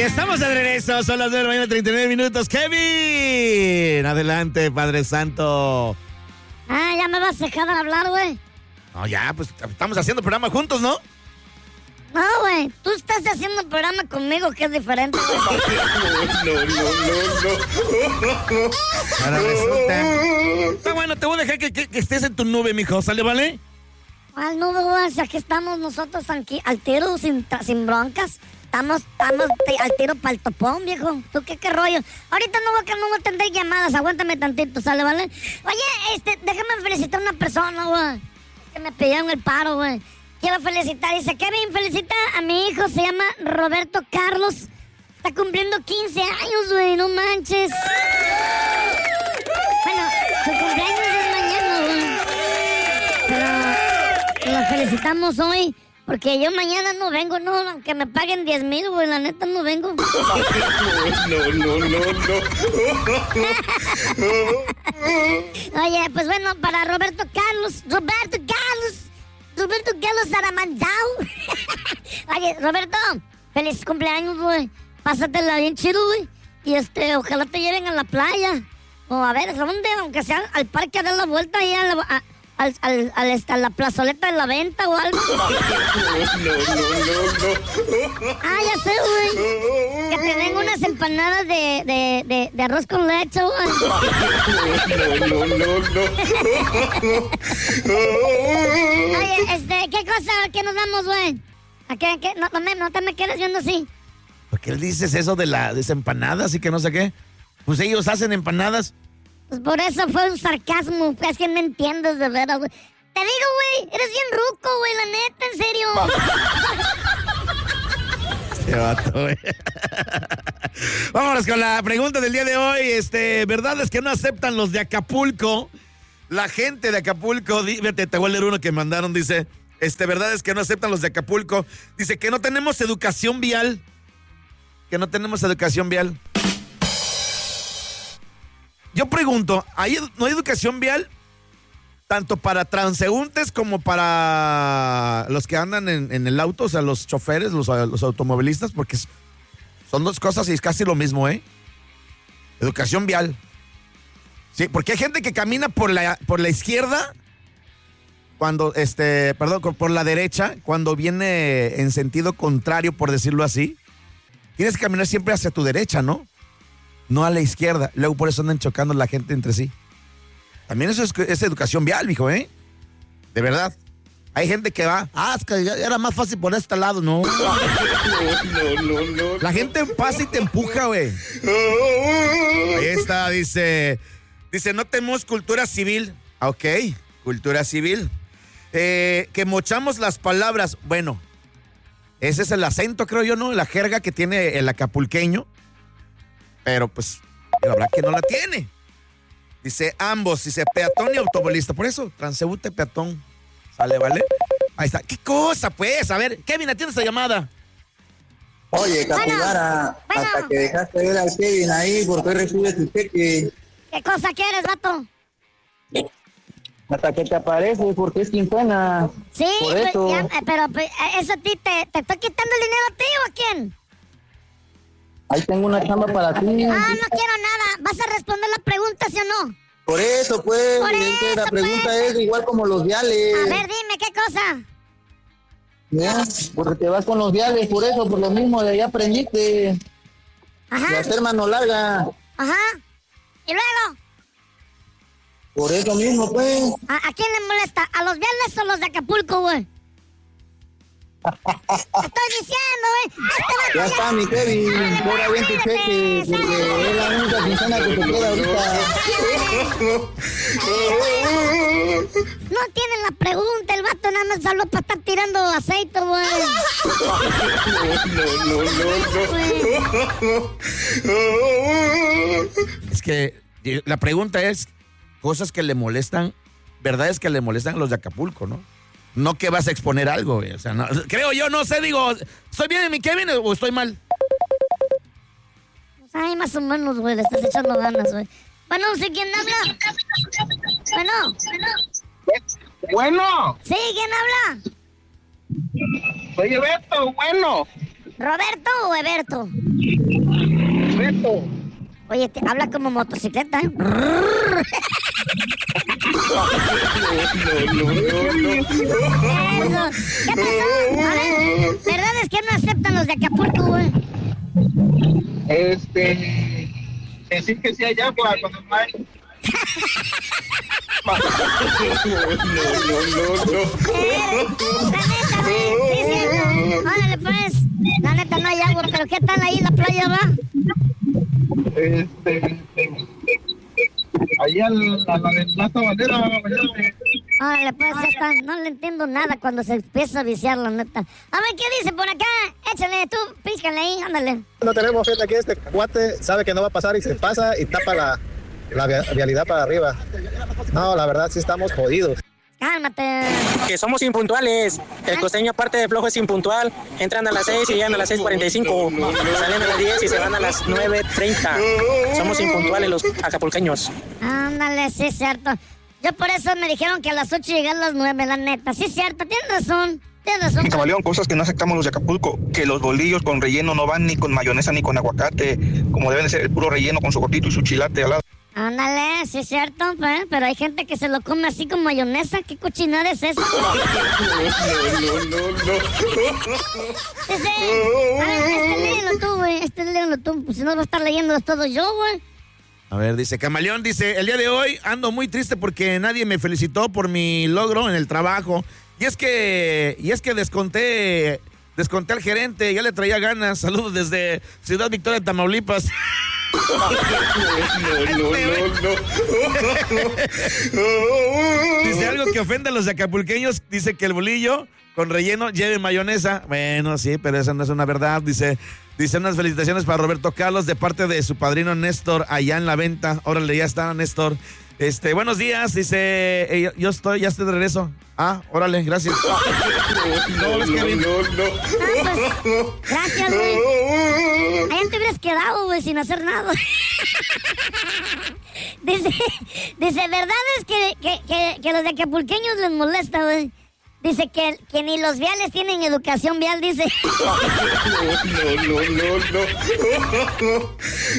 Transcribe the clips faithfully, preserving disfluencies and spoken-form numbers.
Estamos de regreso, son las nueve de la mañana, treinta y nueve minutos. Kevin, adelante, Padre Santo. Ah, ya me vas a dejar de hablar, güey. No, ya, pues estamos haciendo programa juntos, ¿no? No, güey, tú estás haciendo un programa conmigo que es diferente, güey. No, no, no, no. Ahora resulta. Está bueno, te voy a dejar que, que, que estés en tu nube, mijo, ¿sale, vale? Al nube, güey, aquí estamos nosotros aquí, al tiro, sin, sin broncas. Estamos, estamos al tiro para el topón, viejo. ¿Tú qué, qué rollo? Ahorita no voy, no voy a atender llamadas, aguántame tantito, ¿sale, vale? Oye, este, déjame felicitar a una persona, güey, que me pidieron el paro, güey. Quiero felicitar, dice Kevin, felicita a mi hijo, se llama Roberto Carlos. Está cumpliendo quince años, güey, no manches. Bueno, su cumpleaños es mañana, güey. Pero lo felicitamos hoy. Porque yo mañana no vengo, no, aunque me paguen diez mil, güey, la neta no vengo. No, no, no, no. Oye, pues bueno, para Roberto Carlos, Roberto Carlos, Roberto Carlos Aramandao. Oye, Roberto, feliz cumpleaños, güey. Pásatela bien chido, güey. Y este, ojalá te lleven a la playa. O a ver, ¿a dónde? Aunque sea al parque a dar la vuelta ahí a la... A, Al, al, al, a la plazoleta de la venta o algo. No, no, no, no. Ah, ya sé, güey. Que te den unas empanadas de, de, de, de arroz con leche, güey. No, no, no, no. Oye, este, ¿qué cosa? ¿Qué nos damos, güey? ¿A qué? qué? No, no, me, no te me quedes viendo así. ¿Por qué dices eso de las de empanadas y que no sé qué? Pues ellos hacen empanadas. Pues por eso fue un sarcasmo. Es que no entiendes de veras, güey. Te digo, güey, eres bien ruco, güey, la neta, en serio. Este vato, güey. Vámonos con la pregunta del día de hoy. Este, ¿verdad es que no aceptan los de Acapulco? La gente de Acapulco, fíjate, te voy a leer uno que mandaron, dice, este, ¿verdad es que no aceptan los de Acapulco? Dice que no tenemos educación vial. Que no tenemos educación vial. Yo pregunto, ¿hay, ¿no hay educación vial? Tanto para transeúntes como para los que andan en, en el auto, o sea, los choferes, los, los automovilistas, porque son dos cosas y es casi lo mismo, ¿eh? Educación vial. Sí, porque hay gente que camina por la, por la izquierda, cuando, este, perdón, por la derecha, cuando viene en sentido contrario, por decirlo así. Tienes que caminar siempre hacia tu derecha, ¿no? No a la izquierda. Luego por eso andan chocando la gente entre sí. También eso es, es educación vial, mijo, ¿eh? De verdad. Hay gente que va, ah, es que era más fácil por este lado, ¿no? No, no, no. La gente pasa y te empuja, güey. Ahí está, dice, dice, no tenemos cultura civil. Ok, cultura civil. Eh, que mochamos las palabras. Bueno, ese es el acento, creo yo, ¿no? La jerga que tiene el acapulqueño. Pero pues, habrá quien no la tiene. Dice ambos, dice peatón y automovilista. Por eso, transeúnte, peatón. Sale, ¿vale? Ahí está. ¿Qué cosa, pues? A ver, Kevin, atiende esa llamada. Oye, Capibara, Bueno, bueno. hasta que dejaste ver al Kevin ahí, ¿por qué recibes tu cheque? ¿Qué cosa quieres, vato? Hasta que te aparece, porque es quincena. Sí, Por pues, eso. ya, eh, pero pues, eh, eso a ti te, te estoy quitando el dinero a ti o a quién. Ahí tengo una chamba para ti. Ah, no quiero nada. ¿Vas a responder la pregunta, sí o no? Por eso, pues, Por es que la eso, pregunta pues. es igual como los viales. A ver, dime, ¿qué cosa? ¿Ya? Porque te vas con los viales, por eso, por lo mismo, de ahí aprendiste de Ajá, hacer mano larga. ajá. ¿Y luego? Por eso mismo, pues. ¿A, a quién le molesta? ¿A los viernes o los de Acapulco, güey? Estoy diciendo, güey. Este vato Ya está, mi Kevin. Órale, Cobra pues, bien tu cuídate, cheque, porque sale. es la única quincena que te queda ahorita. No tienen la pregunta. El vato nada más habló para estar tirando aceite, güey. No, no, no, no. Es que la pregunta es, cosas que le molestan, verdades que le molestan a los de Acapulco, ¿no? No que vas a exponer algo, güey. O sea, no, creo yo, no sé, digo, ¿estoy bien en mi Kevin o estoy mal? Pues ay, más o menos, güey, le estás echando ganas, güey. Bueno, no sé quién habla. Bueno. Bueno, Sí, ¿quién habla? soy Beto, bueno. ¿Roberto o Eberto? Reto. Oye, te habla como motocicleta, ¿eh? No, no, no, no. Eso. ¿Qué pasó? A ver, ¿verdad es que no aceptan los de Acapulco, güey? Este. Decir que sí hay agua cuando no hay. No, no, no, no. Eh, la neta, güey. Sí, cierto. Órale, pues. La neta no hay agua, pero ¿qué tal ahí en la playa, va? Este. Ahí a la, a la de Plaza Bandera, mañana. Órale, pues, ya está. No le entiendo nada cuando se empieza a viciar, la neta. A ver, ¿qué dice por acá? Échale, tú, píscale ahí, ándale. No tenemos gente aquí, este cuate sabe que no va a pasar y se pasa y tapa la, la vialidad para arriba. No, la verdad sí estamos jodidos. Cálmate. Que somos impuntuales. El costeño, aparte de flojo, es impuntual. Entran a las seis y llegan a las seis cuarenta y cinco. Salen a las diez y se van a las nueve treinta. Somos impuntuales los acapulqueños. Ándale, sí es cierto. Yo por eso me dijeron que a las ocho llegan a las nueve, la neta. Sí es cierto, tienes razón. Tienes razón. Camaleón, cosas que no aceptamos los de Acapulco, que los bolillos con relleno no van ni con mayonesa ni con aguacate, como deben de ser el puro relleno con su gordito y su chilate al lado. Ándale, sí es cierto, pues, pero hay gente que se lo come así con mayonesa. ¿Qué cochinada es eso? No, no, no, no. Dice, a ver, este léelo tú, güey, este léelo tú, pues si no voy a estar leyéndolos todos yo, güey. A ver, dice Camaleón, dice, el día de hoy ando muy triste porque nadie me felicitó por mi logro en el trabajo. Y es que, y es que desconté, desconté al gerente, ya le traía ganas. Saludos desde Ciudad Victoria, Tamaulipas. No, no, no, no. Dice algo que ofende a los acapulqueños, dice que el bolillo con relleno lleve mayonesa. Bueno, sí, pero esa no es una verdad. Dice, dice unas felicitaciones para Roberto Carlos de parte de su padrino Néstor allá en La Venta. Órale, ya está Néstor. Este, buenos días, dice, eh, yo, yo estoy, ya estoy de regreso. Ah, órale, gracias. No, no, no, no. Ah, pues, gracias, güey. Ahí te hubieras quedado, güey, sin hacer nada. Dice, dice, ¿verdad es que, que, que, que los de acapulqueños les molesta, güey? Dice que, que ni los viales tienen educación vial, dice. No, no, no, no.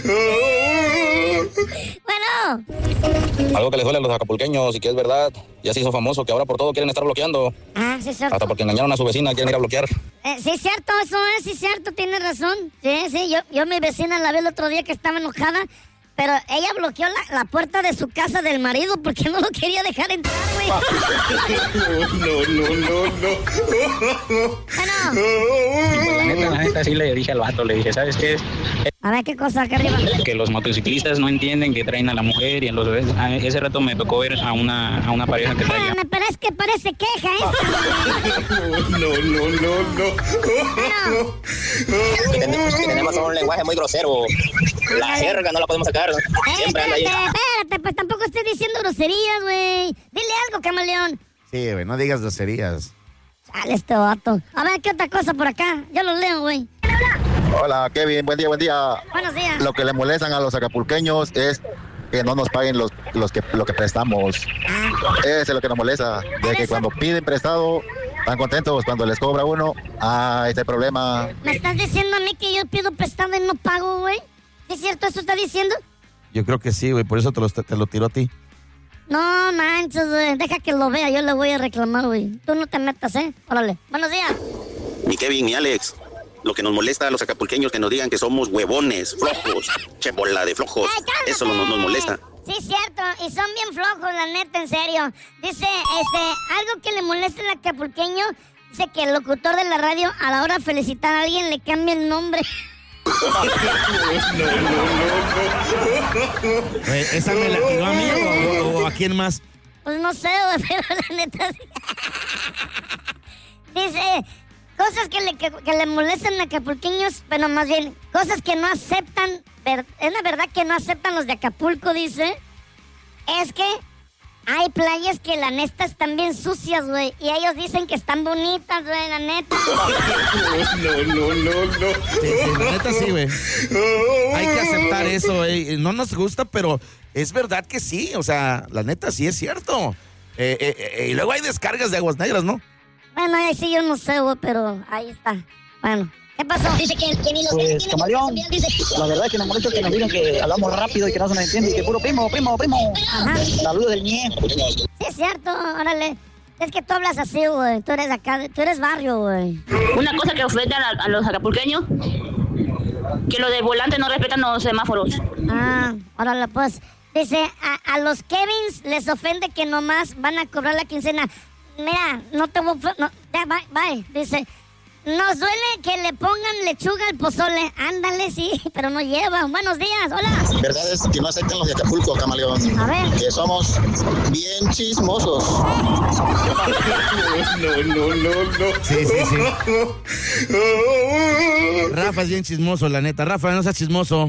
Bueno. Algo que les duele a los acapulqueños y que es verdad, ya se hizo famoso que ahora por todo quieren estar bloqueando. Ah, sí es cierto. Hasta porque engañaron a su vecina, quieren ir a bloquear. Eh, sí es cierto, eso es, sí es cierto, tienes razón. Sí, sí, yo, yo mi vecina la vi el otro día que estaba enojada, pero ella bloqueó la, la puerta de su casa del marido porque no lo quería dejar entrar, güey. No, no, no, no. Bueno. La neta, la neta, sí le dije al vato, le dije, ¿sabes qué? A ver, ¿qué cosa acá arriba? Que los motociclistas no entienden que traen a la mujer y a los bebés. A ese rato me tocó ver a una, a una pareja que traía. Espérame, pero es que parece queja esta. No, no, no, no. Bueno. Que tenemos, que tenemos un lenguaje muy grosero. La jerga no la podemos sacar. Eh, Siempre anda espérate, ahí. espérate, pues tampoco estoy diciendo groserías, güey. Dile algo, camaleón. Sí, güey, no digas groserías. Chale, este vato. A ver, ¿qué otra cosa por acá? Yo lo leo, güey. Hola, Kevin, buen día, buen día. Buenos días. Lo que le molestan a los acapulqueños es que no nos paguen los, los que, lo que prestamos. Eso es lo que nos molesta. De que cuando piden prestado, están contentos. Cuando les cobra uno, ah, ese problema. ¿Me estás diciendo a mí que yo pido prestado y no pago, güey? ¿Es cierto eso está diciendo? Yo creo que sí, güey, por eso te lo, te lo tiro a ti. No manches, güey. Deja que lo vea, yo le voy a reclamar, güey. Tú no te metas, ¿eh? Órale. Buenos días. Mi Kevin, mi Alex. Lo que nos molesta a los acapulqueños que nos digan que somos huevones, flojos, che bola de flojos. Ay, cálmate. Eso nos, nos molesta. Sí, es cierto, y son bien flojos, la neta, en serio. Dice, este, algo que le molesta al acapulqueño, dice que el locutor de la radio, a la hora de felicitar a alguien, le cambia el nombre. No, no, no, no. Güey, ¿esa me la tiró a mí o, o a quién más? Pues no sé, güey, pero la neta sí. Dice, cosas que le, que, que le molestan a acapulqueños, pero más bien, cosas que no aceptan, ver, es la verdad que no aceptan los de Acapulco, dice, es que hay playas que la neta están bien sucias, güey, y ellos dicen que están bonitas, güey, la neta. No, no, no, no. Sí, sí, la neta sí, güey. Hay que aceptar eso, güey. No nos gusta, pero es verdad que sí. O sea, la neta sí es cierto. Eh, eh, eh, y luego hay descargas de aguas negras, ¿no? Bueno, ahí sí yo no sé, güey, pero ahí está. Bueno, ¿Qué pasó? Dice que, que ni los Pues, camaleón, la verdad es que nos molesta que nos digan que hablamos rápido y que no se nos entiende y que puro primo, primo, primo. Ajá. Saludos del ñe. Sí, es cierto, órale. Es que tú hablas así, güey. Tú eres acá, tú eres barrio, güey. Una cosa que ofende a, a los acapulqueños, que los de volante no respetan los semáforos. Ah, órale, pues. Dice, a, a los Kevins les ofende que nomás van a cobrar la quincena. Mira, no te voy a... No, ya, bye, bye. Dice, nos duele que le pongan lechuga al pozole. Ándale, sí, pero no lleva. Buenos días, hola. Verdad es que no aceptan los de Acapulco, camaleón. A ver. Que somos bien chismosos. No, no, no, no. Sí, sí, sí. Rafa es bien chismoso, la neta. Rafa, no seas chismoso.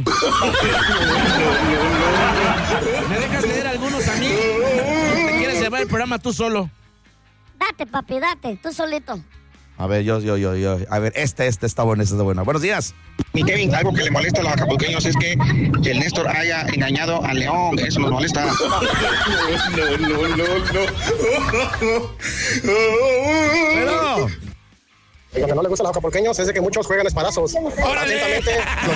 ¿Me dejas leer algunos a mí? ¿O te quieres llevar el programa tú solo? Date, papi, date, tú solito. A ver, yo, yo, yo, yo. A ver, este, este está bueno, este está bueno. Buenos días. Mi Kevin, algo que le molesta a los acapulqueños es que el Néstor haya engañado al León. Eso nos molesta. No, no, no, no. Pero... Lo que no le gusta a los acapulqueños es de que muchos juegan espadazos. ¡Órale! Atentamente,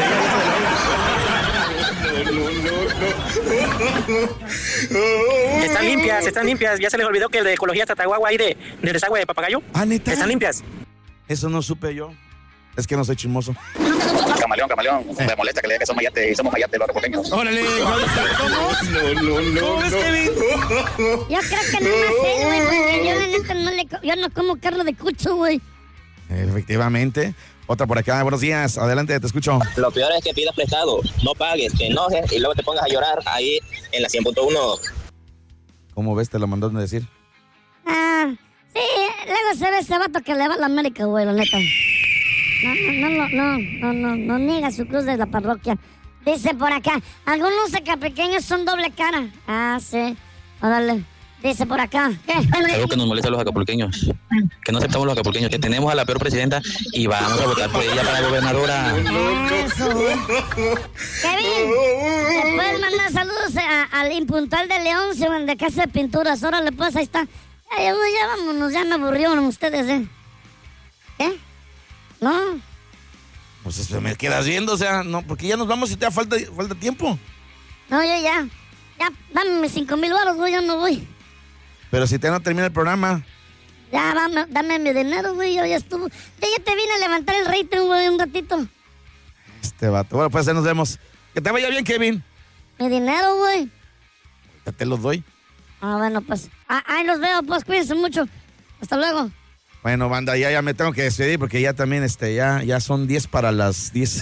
No, no, no, no. Están limpias, están limpias. Ya se les olvidó que el de ecología Tatahuagua ahí de, de desagüe de Papagayo. Ah, ¿neta? Están limpias. Eso no supe yo. Es que no soy chismoso. Camaleón, camaleón. Me molesta que le digan que son mayate y somos mayate los acapulqueños. ¡Órale! ¿Somos? No, no, no. ¿Cómo ves, Kevin? Yo creo que no me sé, güey, porque yo la neta no le... co- Yo no como carne de cucho, güey. Efectivamente. Otra por acá. Buenos días. Adelante, te escucho. Lo peor es que pidas prestado, no pagues, te enojes y luego te pongas a llorar ahí en la cien punto uno. ¿Cómo ves? Te lo mandaron a decir. Ah, sí, luego se ve ese vato que le va a la América, güey, la neta. No, no, no, no, no, no, no niega su cruz de la parroquia. Dice por acá, algunos acapulqueños son doble cara. Ah, sí, órale. Dice por acá, ¿qué? Algo que nos molesta a los acapulqueños, que no aceptamos los acapulqueños, que tenemos a la peor presidenta y vamos a votar por ella para gobernadora. Eso, güey. Kevin, ¿le puedes mandar saludos a- al impuntual de León, de Casa de Pinturas? Órale, pues, ahí está. Ya, ya, ya vámonos, ya me aburrieron ustedes, ¿eh? ¿Qué? No. Pues eso me quedas viendo, o sea, no, porque ya nos vamos y te da falta, falta tiempo. No, yo ya. Ya, dame mis cinco mil baros, güey, yo no voy. Pero si te no termina el programa. Ya, dame, dame mi dinero, güey, yo ya estuvo. Ya, ya te vine a levantar el rating, güey, un ratito. Este vato. Bueno, pues ya nos vemos. Que te vaya bien, Kevin. Mi dinero, güey. Ya te los doy. Ah, bueno, pues. Ah, ahí los veo, pues, cuídense mucho. Hasta luego. Bueno, banda, ya, ya me tengo que despedir porque ya también, este, ya, ya son diez para las diez.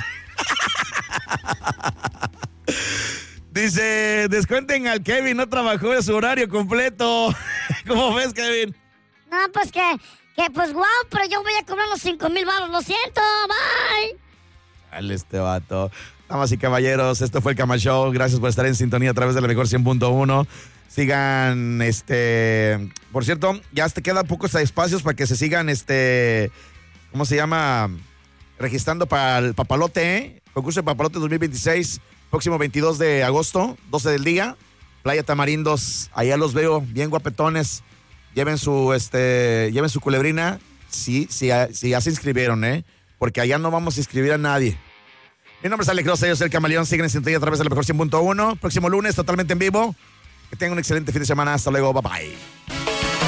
Dice, descuenten al Kevin, no trabajó en su horario completo. ¿Cómo ves, Kevin? No, pues que, que pues guau, pero yo voy a cobrar los cinco mil baros, lo siento, bye. Dale este vato. Damas y caballeros, esto fue el Cama Show. Gracias por estar en sintonía a través de la mejor cien punto uno. Sigan, este... Por cierto, ya te quedan pocos espacios para que se sigan, este... ¿Cómo se llama? Registrando para el Papalote, ¿eh? Concurso de Papalote dos mil veintiséis, próximo veintidós de agosto, doce del día. Playa Tamarindos, allá los veo, bien guapetones. Lleven su, este... Lleven su culebrina, sí, sí, sí, ya se inscribieron, ¿eh? Porque allá no vamos a inscribir a nadie. Mi nombre es Alex Rosa, yo soy el Camaleón. Siguen en sintonía a través de la mejor cien punto uno. Próximo lunes, totalmente en vivo. Que tengan un excelente fin de semana. Hasta luego. Bye bye.